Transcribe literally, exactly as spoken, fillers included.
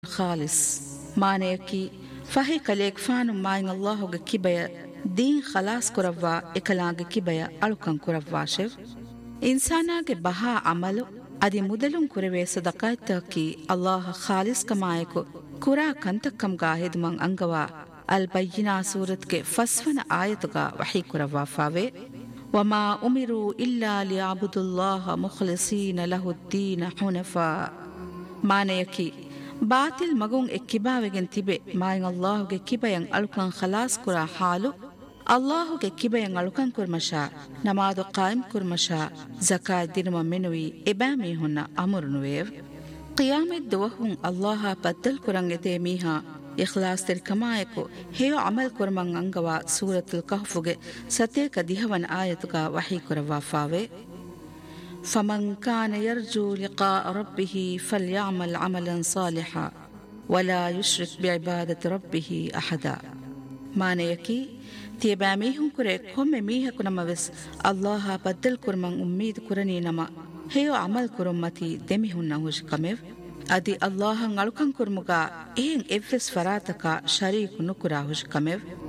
خالص ಮಾನೆಯಕಿ ಫಹಿ ಕಲೇಕ್ ಫಾನು main ಅಲ್ಲಾಹುಗೆ ಕಿಬಯ Deen ಖಲಾಸ್ ಕುರವ್ವಾ ಎಕಲಾಗೆ ಕಿಬಯ ಅಳುಕಂ ಕುರವ್ವಾ ಶೆವ್ ಇನ್ಸಾನಾಗೆ ಬಹಾ ಅಮಲು ಅದಿ ಮುದಲುಂ ಕುರವೆ ಸದಕಾಯ್ತಕಿ ಅಲ್ಲಾಹ ಖಾಲಿಸ್ ಕಮಾಯಕು ಕುರಾ ಕಂತಕ್ಕಂ ಗಾಹಿದ್ಮಂ ಅಂಗವಾ ಅಲ್ ಬಯ್ಯಿನಾ ಸೂರತ್ಗೆ ಫಸ್ವನ ಆಯತುಗ ವಹಿ ಕುರವ್ವಾ ಫಾವೆ ವಮಾ ಉಮಿರು ಇಲ್ಲಾ ಲಿಯಾಬುದುಲ್ಲಾಹ ಮುಖ್ಲಿಸೀನ ಲಹುದ್ದೀನ ಹುನಫಾ ಮಾನೆಯಕಿ ಬಾತಿಲ್ ಮಗುಂ ಎಕ್ಕಿಬಾವೆಗೆನ್ ತಿಬೆ ಮಾಯಿನ್ ಅಲ್ಲಾಹುಗೆ ಕಿಬಯಂ ಅಳುಕಂ ಖಲಾಸ್ ಕುರಾ ಹಾಲು ಅಲ್ಲಾಹುಗೆ ಕಿಬಯಂ ಅಳುಕಂ ಕುರ್ಮಶಾ ನಮಾದು ಕಾಯಿಮ್ ಕುರ್ಮಶಾ ಜಕಾತ್ ದಿನುಮ ಮೆನುವಿ ಎಬಾಮಿ ಹುನ್ನ ಅಮುರುನುವೇವ್ ಕಿಯಾಮೆತ್ ದುವಹುಂ ಅಲ್ಲಾಹ ಬದ್ದಲ್ ಕುರಂ ಎತೆ ಮೀಹಾ ಇಖ್ಲಾಸ್ ತೆರ್ ಕಮಾಯಕು ಹೇಯೋ ಅಮಲ್ ಕುರ್ಮಂ ಅಂಗವಾ ಸೂರತುಲ್ ಕಹ್ಫುಗೆ ಸತೇಕ ದಿಹವನ್ ಆಯತುಗ ವಹಿ ಕುರವಾ ಫಾವೆ فمن كان يرجو لقاء ربه فليعمل عملا صالحا ولا يشرك بعبادة ربه أحدا ಮಾನೆಯಕಿ ತಿಯಬಾ ಮೀಹುಂ ಕುರೆ ಕೊಮ್ಮೆ ಮೀಹಕು ನಮವೆಸ್ ಅಲ್ಲಾಹ ಬದ್ದಲ್ ಕುರ್ಮಂ ಉಮ್ಮೀದ್ ಕುರನಿ ನಮ ಹೇಯೋ ಅಮಲ್ ಕುರುಂ ಮತಿ ದೆಮಿಹುಂ ನಹುಶ್ ಕಮೆವ್ ಅದಿ ಅಲ್ಲಾಹಂ ಅಳುಕಂ ಕುರ್ಮುಗ ಏನ್ ಎವ್ವೆಸ್ ಫರಾತಕ ಶರೀಕು ನುಕುರಾ ಹುಶ್ ಕಮೆವ್